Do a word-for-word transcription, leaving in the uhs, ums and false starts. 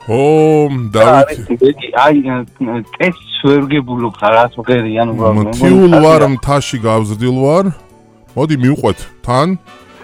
ო, დავით. აი, ტესტს ვერ გებულობ რას მღერიან უბრალოდ. მთიულ ვარ, მთაში გავზრდილ ვარ. მოდი მივყვეთ თან.